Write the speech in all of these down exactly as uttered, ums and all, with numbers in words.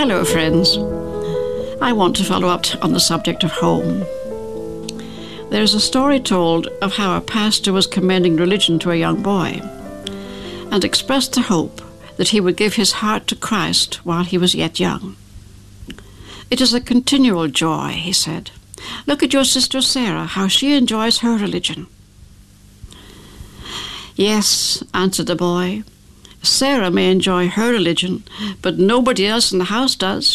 Hello, friends. I want to follow up on the subject of home. There's a story told of how a pastor was commending religion to a young boy and expressed the hope that he would give his heart to Christ while he was yet young. It is a continual joy, he said. Look at your sister Sarah, how she enjoys her religion. Yes, answered the boy, Sarah may enjoy her religion, but nobody else in the house does.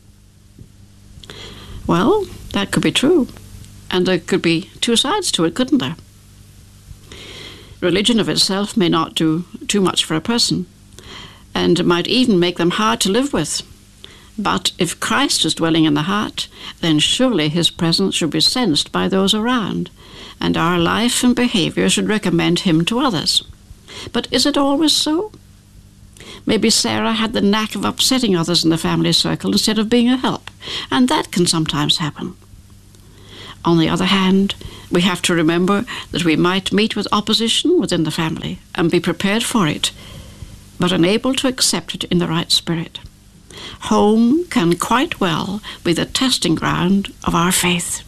Well, that could be true, and there could be two sides to it, couldn't there? Religion of itself may not do too much for a person, and it might even make them hard to live with. But if Christ is dwelling in the heart, then surely his presence should be sensed by those around, and our life and behavior should recommend him to others. But is it always so? Maybe Sarah had the knack of upsetting others in the family circle instead of being a help, and that can sometimes happen. On the other hand, we have to remember that we might meet with opposition within the family and be prepared for it, but unable to accept it in the right spirit. Home can quite well be the testing ground of our faith.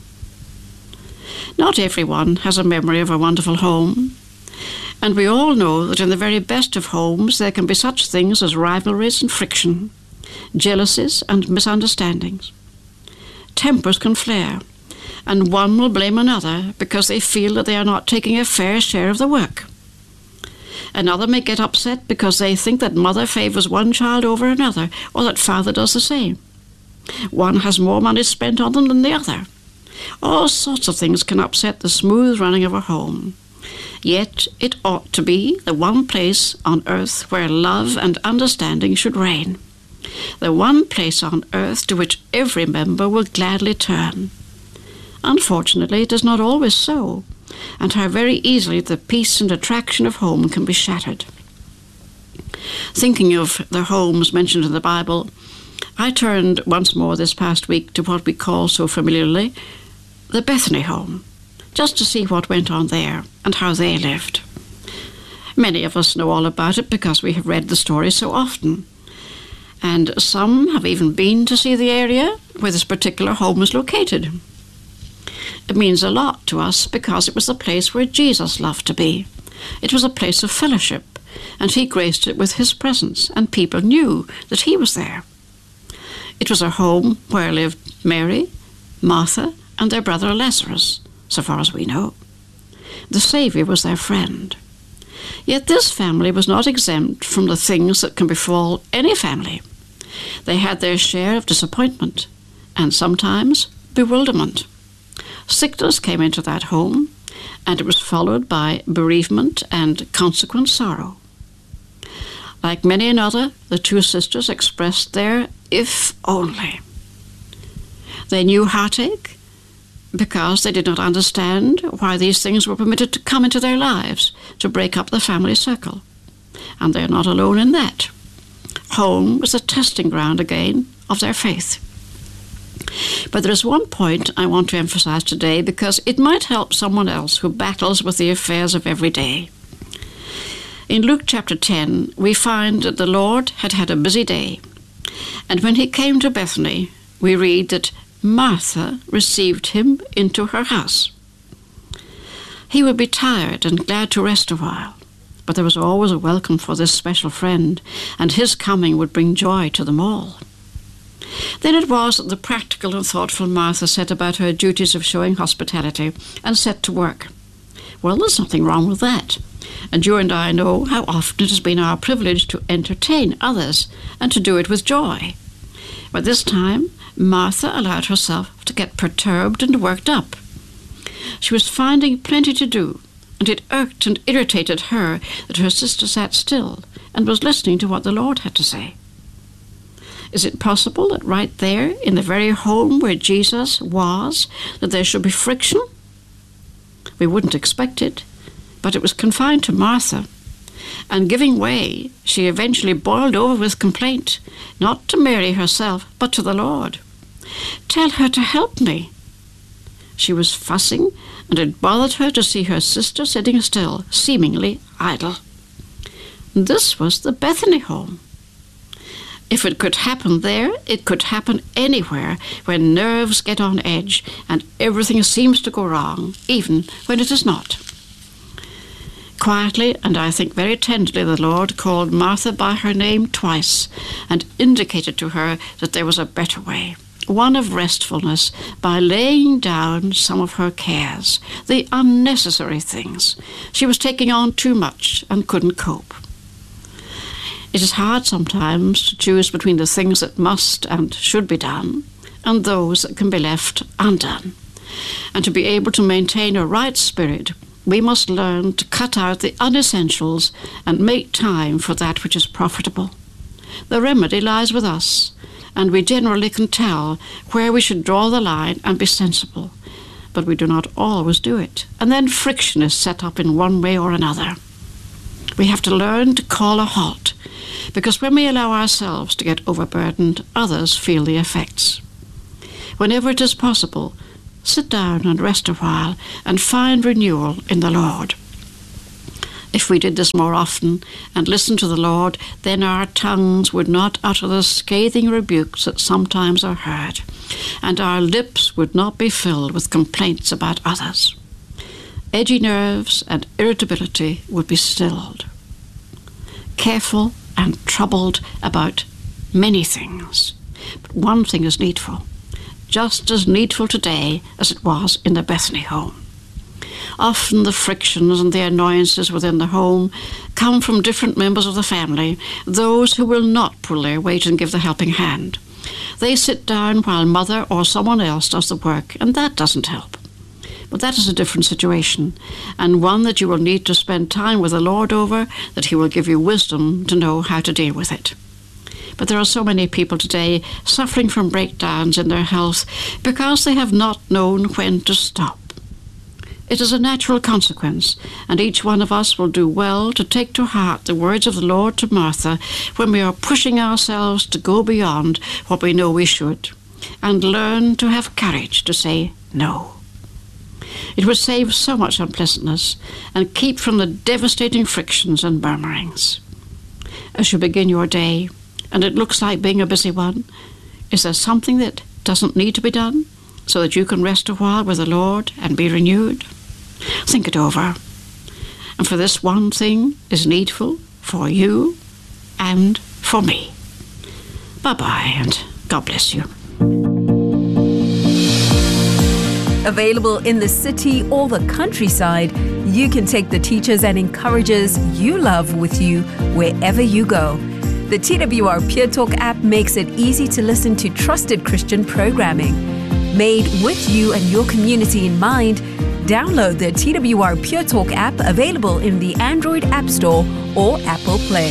Not everyone has a memory of a wonderful home, and we all know that in the very best of homes there can be such things as rivalries and friction, jealousies and misunderstandings. Tempers can flare, and one will blame another because they feel that they are not taking a fair share of the work. Another may get upset because they think that mother favours one child over another, or that father does the same. One has more money spent on them than the other. All sorts of things can upset the smooth running of a home. Yet it ought to be the one place on earth where love and understanding should reign. The one place on earth to which every member will gladly turn. Unfortunately, it is not always so, and how very easily the peace and attraction of home can be shattered. Thinking of the homes mentioned in the Bible, I turned once more this past week to what we call so familiarly the Bethany home, just to see what went on there and how they lived. Many of us know all about it because we have read the story so often, and some have even been to see the area where this particular home is located. It means a lot to us because it was the place where Jesus loved to be. It was a place of fellowship, and he graced it with his presence, and people knew that he was there. It was a home where lived Mary, Martha, and their brother Lazarus, so far as we know. The Saviour was their friend. Yet this family was not exempt from the things that can befall any family. They had their share of disappointment, and sometimes bewilderment. Sickness came into that home, and it was followed by bereavement and consequent sorrow. Like many another, the two sisters expressed their if only. They knew heartache because they did not understand why these things were permitted to come into their lives to break up the family circle. And they are not alone in that. Home was a testing ground again of their faith. But there is one point I want to emphasize today because it might help someone else who battles with the affairs of every day. In Luke chapter ten, we find that the Lord had had a busy day, and when he came to Bethany, we read that Martha received him into her house. He would be tired and glad to rest a while, but there was always a welcome for this special friend, and his coming would bring joy to them all. Then it was that the practical and thoughtful Martha set about her duties of showing hospitality and set to work. Well, there's nothing wrong with that, and you and I know how often it has been our privilege to entertain others and to do it with joy. But this time, Martha allowed herself to get perturbed and worked up. She was finding plenty to do, and it irked and irritated her that her sister sat still and was listening to what the Lord had to say. Is it possible that right there, in the very home where Jesus was, that there should be friction? We wouldn't expect it, but it was confined to Martha. And giving way, she eventually boiled over with complaint, not to Mary herself, but to the Lord. "Tell her to help me." She was fussing, and it bothered her to see her sister sitting still, seemingly idle. This was the Bethany home. If it could happen there, it could happen anywhere when nerves get on edge and everything seems to go wrong, even when it is not. Quietly, and I think very tenderly, the Lord called Martha by her name twice and indicated to her that there was a better way, one of restfulness, by laying down some of her cares, the unnecessary things. She was taking on too much and couldn't cope. It is hard sometimes to choose between the things that must and should be done and those that can be left undone. And to be able to maintain a right spirit, we must learn to cut out the unessentials and make time for that which is profitable. The remedy lies with us, and we generally can tell where we should draw the line and be sensible. But we do not always do it, and then friction is set up in one way or another. We have to learn to call a halt, because when we allow ourselves to get overburdened, others feel the effects. Whenever it is possible, sit down and rest a while and find renewal in the Lord. If we did this more often and listened to the Lord, then our tongues would not utter the scathing rebukes that sometimes are heard, and our lips would not be filled with complaints about others. Edgy nerves and irritability would be stilled. Careful and troubled about many things, but one thing is needful, just as needful today as it was in the Bethany home. Often the frictions and the annoyances within the home come from different members of the family, those who will not pull their weight and give the helping hand. They sit down while mother or someone else does the work, and that doesn't help. But that is a different situation, and one that you will need to spend time with the Lord over, that He will give you wisdom to know how to deal with it. But there are so many people today suffering from breakdowns in their health because they have not known when to stop. It is a natural consequence, and each one of us will do well to take to heart the words of the Lord to Martha when we are pushing ourselves to go beyond what we know we should, and learn to have courage to say no. It would save so much unpleasantness and keep from the devastating frictions and murmurings. As you begin your day, and it looks like being a busy one, is there something that doesn't need to be done so that you can rest a while with the Lord and be renewed? Think it over. And for this one thing is needful for you and for me. Bye-bye, and God bless you. Available in the city or the countryside, you can take the teachers and encouragers you love with you wherever you go. The T W R Peer Talk app makes it easy to listen to trusted Christian programming. Made with you and your community in mind, download the T W R Peer Talk app, available in the Android App Store or Apple Play.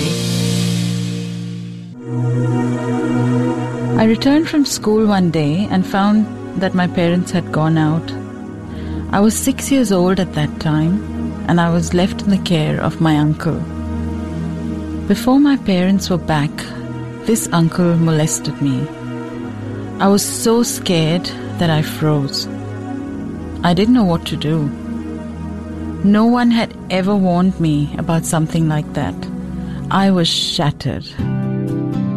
I returned from school one day and found that my parents had gone out. I was six years old at that time, and I was left in the care of my uncle. Before my parents were back, this uncle molested me. I was so scared that I froze. I didn't know what to do. No one had ever warned me about something like that. I was shattered.